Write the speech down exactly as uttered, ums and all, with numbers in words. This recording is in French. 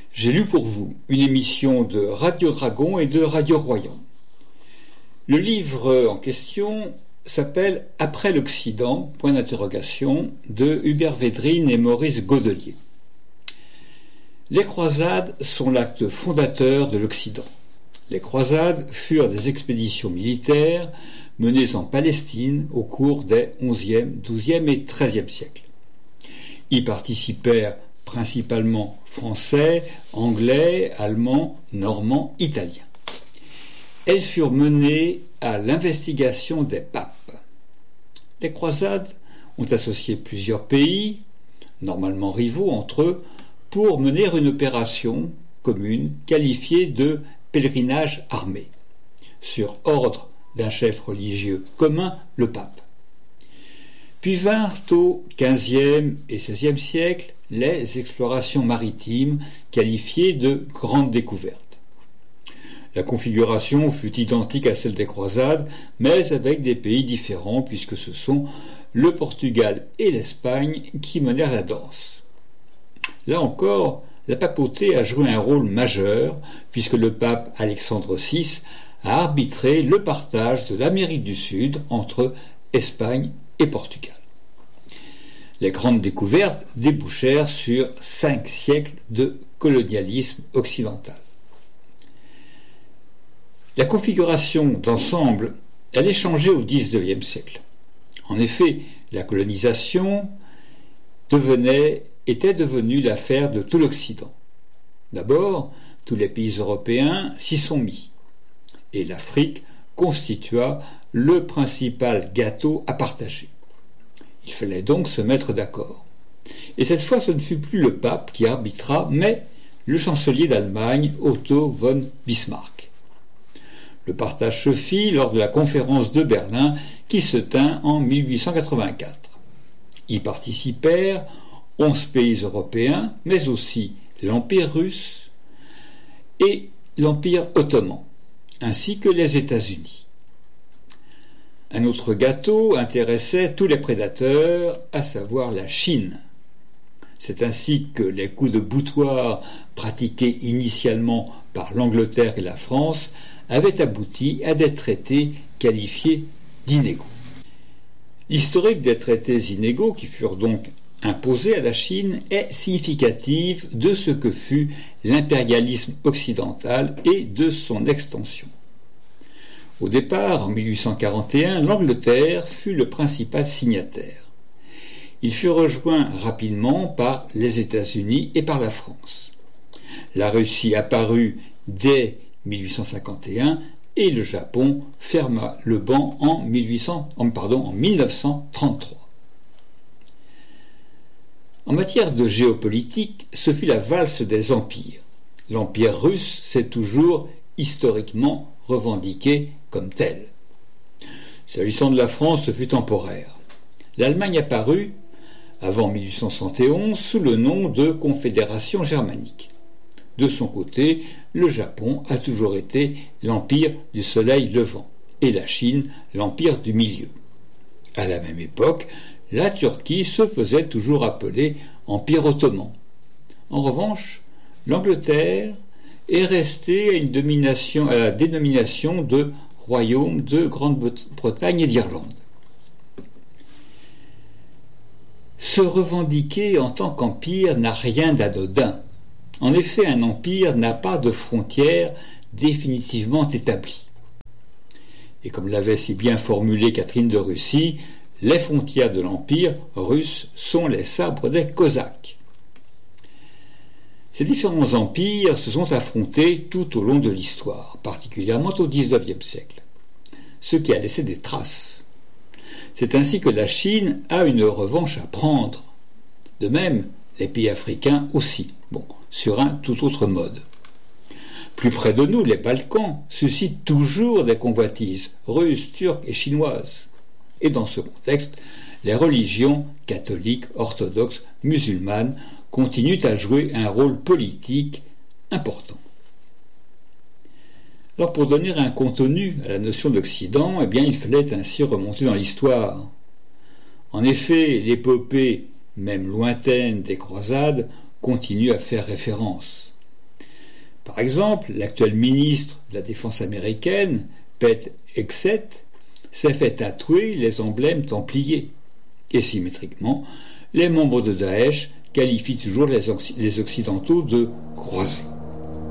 J'ai lu pour vous une émission de Radio Dragon et de Radio Royan. Le livre en question s'appelle « Après l'Occident » point d'interrogation de Hubert Védrine et Maurice Godelier. Les croisades sont l'acte fondateur de l'Occident. Les croisades furent des expéditions militaires menées en Palestine au cours des onzième, douzième et treizième siècles. Y participèrent principalement Français, Anglais, Allemands, Normands, Italiens. Elles furent menées à l'investigation des papes. Les croisades ont associé plusieurs pays, normalement rivaux entre eux, pour mener une opération commune qualifiée de pèlerinage armé, sur ordre d'un chef religieux commun, le pape. Puis vinrent au quinzième et seizième siècle les explorations maritimes qualifiées de grandes découvertes. La configuration fut identique à celle des croisades, mais avec des pays différents, puisque ce sont le Portugal et l'Espagne qui menèrent la danse. Là encore, la papauté a joué un rôle majeur, puisque le pape Alexandre six a arbitré le partage de l'Amérique du Sud entre Espagne et Portugal. Les grandes découvertes débouchèrent sur cinq siècles de colonialisme occidental. La configuration d'ensemble, elle est changée au dix-neuvième siècle. En effet, la colonisation devenait, était devenue l'affaire de tout l'Occident. D'abord, tous les pays européens s'y sont mis, et l'Afrique constitua le principal gâteau à partager. Il fallait donc se mettre d'accord. Et cette fois, ce ne fut plus le pape qui arbitra, mais le chancelier d'Allemagne, Otto von Bismarck. Le partage se fit lors de la conférence de Berlin qui se tint en mille huit cent quatre-vingt-quatre. Y participèrent onze pays européens, mais aussi l'Empire russe et l'Empire ottoman, ainsi que les États-Unis. Un autre gâteau intéressait tous les prédateurs, à savoir la Chine. C'est ainsi que les coups de boutoir pratiqués initialement par l'Angleterre et la France avaient abouti à des traités qualifiés d'inégaux. L'historique des traités inégaux, qui furent donc imposés à la Chine, est significative de ce que fut l'impérialisme occidental et de son extension. Au départ, en mille huit cent quarante et un, l'Angleterre fut le principal signataire. Il fut rejoint rapidement par les États-Unis et par la France. La Russie apparut dès mille huit cent cinquante et un et le Japon ferma le ban en, mille huit cents, pardon, en mille neuf cent trente-trois. En matière de géopolitique, ce fut la valse des empires. L'empire russe s'est toujours historiquement revendiqué comme tel. S'agissant de la France, ce fut temporaire. L'Allemagne apparut, avant mille huit cent soixante et onze, sous le nom de Confédération germanique. De son côté, le Japon a toujours été l'empire du soleil levant, et la Chine l'empire du milieu. À la même époque, la Turquie se faisait toujours appeler Empire ottoman. En revanche, l'Angleterre est restée à, une domination, à la dénomination de Royaume de Grande-Bretagne et d'Irlande. Se revendiquer en tant qu'empire n'a rien d'anodin. En effet, un empire n'a pas de frontières définitivement établies. Et comme l'avait si bien formulé Catherine de Russie, les frontières de l'empire russe sont les sabres des Cosaques. Ces différents empires se sont affrontés tout au long de l'histoire, particulièrement au dix-neuvième siècle, ce qui a laissé des traces. C'est ainsi que la Chine a une revanche à prendre. De même, les pays africains aussi, bon, sur un tout autre mode. Plus près de nous, les Balkans suscitent toujours des convoitises russes, turques et chinoises. Et dans ce contexte, les religions catholiques, orthodoxes, musulmanes continuent à jouer un rôle politique important. Alors pour donner un contenu à la notion d'Occident, eh bien il fallait ainsi remonter dans l'histoire. En effet, l'épopée, même lointaine, des croisades continue à faire référence. Par exemple, l'actuel ministre de la Défense américaine, Pete Hegseth, s'est fait tatouer les emblèmes templiers. Et symétriquement, les membres de Daesh qualifient toujours les Occidentaux de croisés.